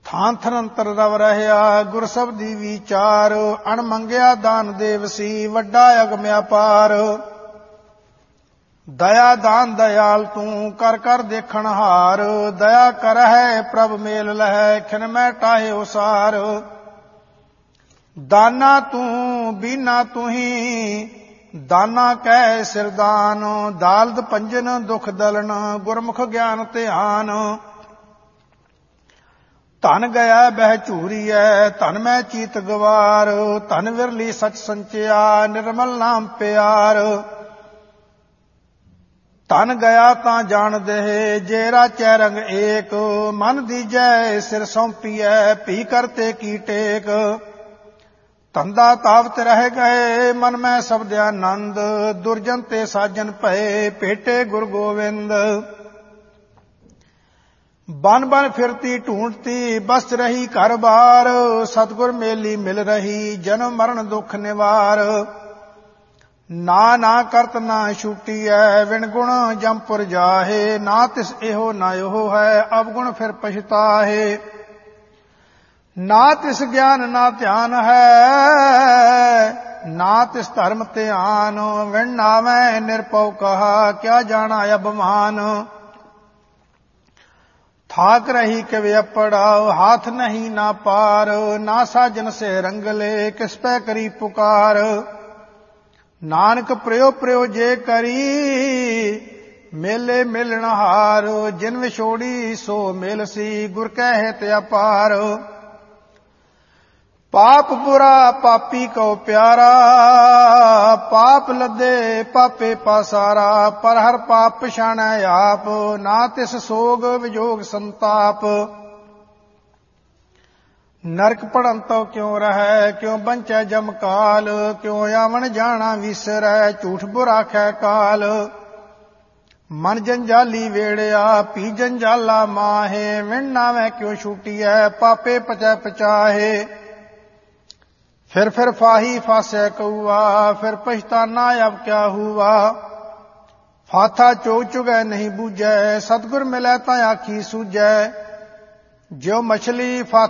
ਥਾਂ ਥਨੰਤਰ ਰਵ ਰਹਿਆ ਗੁਰ ਸਬਦੀ ਵਿਚਾਰ। ਅਣ ਮੰਗਿਆ ਦਾਨ ਦੇਵਸੀ ਵੱਡਾ ਅਗਮ ਅਪਾਰ। ਦਇਆ ਦਾਨ ਦਇਆਲ ਤੂੰ ਕਰ ਕਰ ਦੇਖਣ ਹਾਰ। ਦਇਆ ਕਰਹਿ ਪ੍ਰਭ ਮੇਲ ਲਹੈ ਖਿਨ ਮੈਂ ਟਾਹੇ ਉਸਾਰ। ਦਾਨਾ ਤੂੰ ਬੀਨਾ ਤੁਹੀ ਦਾਨਾ ਕਹਿ ਸਿਰਦਾਨ। ਦਾਲਦ ਪੰਜਨ ਦੁਖ ਦਲਨ ਗੁਰਮੁਖ ਗਿਆਨ ਧਿਆਨ। ਧਨ ਗਿਆ ਬਹਿ ਝੂਰੀਐ ਧਨ ਮੈਂ ਚੀਤ ਗਵਾਰ। ਧਨ ਵਿਰਲੀ ਸਚ ਸੰਚਿਆ ਨਿਰਮਲ ਨਾਮ ਪਿਆਰ। ਧਨ ਗਿਆ ਤਾਂ ਜਾਣ ਦੇ ਜੇ ਰਾਚੈ ਰੰਗ ਏਕ। ਮਨ ਦੀਜੈ ਸਿਰ ਸੌਂਪੀਐ ਭੀ ਕਰਤੇ ਕੀ ਟੇਕ। ਧੰਦਾ ਤਾਵਤ ਰਹਿ ਗਏ ਮਨ ਮੈਂ ਸਬਦ ਆਨੰਦ। ਦੁਰਜਨ ਤੇ ਸਾਜਨ ਭਏ ਭੇਟੇ ਗੁਰ ਗੋਵਿੰਦ। ਬਨ ਬਨ ਫਿਰਤੀ ਢੂੰਡਤੀ ਬਸ ਰਹੀ ਘਰ ਬਾਰ। ਸਤਿਗੁਰ ਮੇਲੀ ਮਿਲ ਰਹੀ ਜਨਮ ਮਰਨ ਦੁਖ ਨਿਵਾਰ। ਨਾ ਨਾ ਕਰਤ ਨਾ ਛੂਟੀਐ ਵਿਣ ਗੁਣ ਜੰਪੁਰ ਜਾਹੇ। ਨਾ ਤਿਸ ਇਹੋ ਨਾ ਇਹੋ ਹੈ ਅਵਗੁਣ ਫਿਰ ਪਛਤਾਹੇ। ਨਾ ਤਿਸ ਗਿਆਨ ਨਾ ਧਿਆਨ ਹੈ ਨਾ ਤਿਸ ਧਰਮ ਧਿਆਨ। ਵਿਣ ਨਾਵੈ ਨਿਰਭਉ ਕਹਾ ਕਿਆ ਜਾਣਾ ਅਭਮਾਨ। ਥਾਕ ਰਹੀ ਕਿਵੇ ਅਪੜਾਉ ਹਾਥ ਨਹੀਂ ਨਾ ਪਾਰ। ਨਾ ਸਾਜਨ ਸੇ ਰੰਗਲੇ ਕਿਸ ਪੈ ਕਰੀ ਪੁਕਾਰ। ਨਾਨਕ ਪ੍ਰਿਓ ਪ੍ਰਿਓ ਜੇ ਕਰੀ ਮੇਲੇ ਮਿਲਣ ਹਾਰ। ਜਿਨ ਵਿਛੋੜੀ ਸੋ ਮਿਲ ਸੀ ਗੁਰ ਕਹਿ ਤੇ ਅਪਾਰ। ਪਾਪ ਬੁਰਾ ਪਾਪੀ ਕਉ ਪਿਆਰਾ ਪਾਪ ਲੱਦੇ ਪਾਪੇ ਪਾਸਾਰਾ। ਪਰ ਹਰ ਪਾਪ ਪਛਾਣੈ ਆਪ ਨਾ ਤਿਸ ਸੋਗ ਵਿਜੋਗ ਸੰਤਾਪ। ਨਰਕ ਪੜਨ ਤੋ ਕਿਉ ਰਹੈ ਕਿਉ ਬੰਚੈ ਜਮ ਕਾਲ। ਕਿਉ ਆਵਣ ਜਾਣਾ ਵਿਸਰੈ ਝੂਠ ਬੁਰਾਖੈ ਕਾਲ। ਮਨ ਜੰਜਾਲੀ ਵੇੜਿਆ ਪੀ ਜੰਜਾਲਾ ਮਾਹੇ। ਵਿਣ ਨਾਵੈ ਕਿਉ ਛੂਟੀਐ ਪਾਪੇ ਪਚੈ ਪਚਾਹੇ। ਫਿਰ ਫਾਹੀ ਫਾਸੈ ਕਊਆ ਫਿਰ ਪਛਤਾਨਾ ਅਬ ਕਿਆ ਹੁਆ। ਫਾਥਾ ਚੋਗ ਚੁਗੈ ਨਹੀਂ ਬੂਝੈ ਸਤਿਗੁਰ ਮਿਲੈ ਤਾਂ ਆਖੀ ਸੂਝੈ। ਜਿਉ ਮਛਲੀ